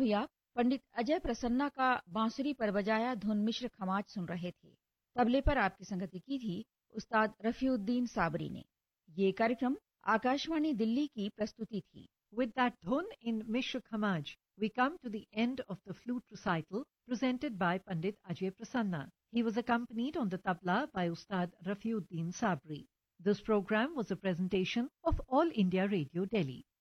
अभी आप पंडित अजय प्रसन्ना का बांसुरी पर बजाया धुन मिश्र खमाज सुन रहे थे। तबले पर आपकी संगति की थी उस्ताद रफीउद्दीन साबरी ने। ये कार्यक्रम आकाशवाणी दिल्ली की प्रस्तुति थी। With that dhun in Mishra Khamaj, we come to the end of the flute recital presented by Pandit Ajay Prasanna. He was accompanied on the tabla by Ustad Rafiuddin Sabri. This program was a presentation of All India Radio Delhi.